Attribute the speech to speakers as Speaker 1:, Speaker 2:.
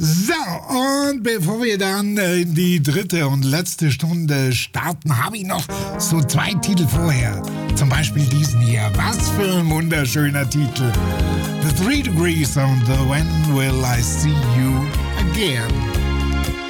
Speaker 1: So, und bevor wir dann in die dritte und letzte Stunde starten, habe ich noch so 2 Titel vorher. Zum Beispiel diesen hier. Was für ein wunderschöner Titel. The 3 Degrees und When Will I See You Again.